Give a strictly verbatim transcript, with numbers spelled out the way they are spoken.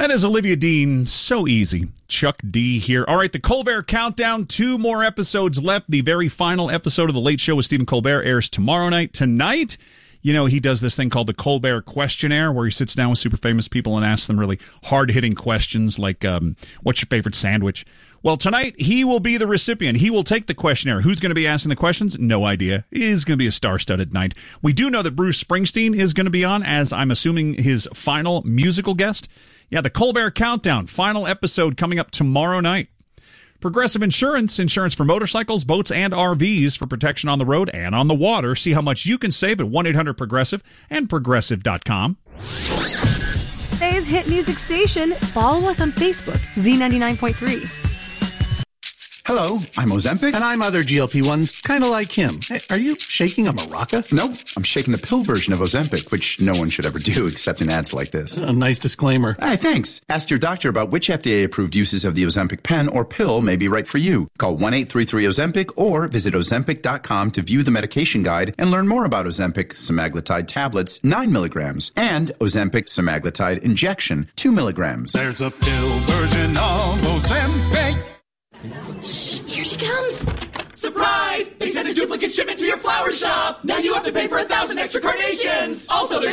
That is Olivia Dean. So easy. Chuck D here. All right, the Colbert Countdown. Two more episodes left. The very final episode of The Late Show with Stephen Colbert airs tomorrow night. Tonight, you know, he does this thing called the Colbert Questionnaire, where he sits down with super famous people and asks them really hard-hitting questions like, um, what's your favorite sandwich? Well, tonight, he will be the recipient. He will take the questionnaire. Who's going to be asking the questions? No idea. It is going to be a star-studded night. We do know that Bruce Springsteen is going to be on, as I'm assuming his final musical guest. Yeah, the Colbert Countdown, final episode coming up tomorrow night. Progressive Insurance, insurance for motorcycles, boats, and R Vs for protection on the road and on the water. See how much you can save at one eight hundred progressive and progressive dot com. Today's hit music station. Follow us on Facebook, Z ninety-nine point three. Hello, I'm Ozempic. And I'm other G L P ones, kind of like him. Hey, are you shaking a maraca? Nope, I'm shaking the pill version of Ozempic, which no one should ever do except in ads like this. A nice disclaimer. Hey, thanks. Ask your doctor about which F D A-approved uses of the Ozempic pen or pill may be right for you. Call one eight three three Ozempic or visit ozempic dot com to view the medication guide and learn more about Ozempic semaglutide tablets, nine milligrams, and Ozempic semaglutide injection, two milligrams. There's a pill version of Ozempic. Shh, here she comes. Surprise! They sent a duplicate shipment to your flower shop. Now you have to pay for a thousand extra carnations. Also, there's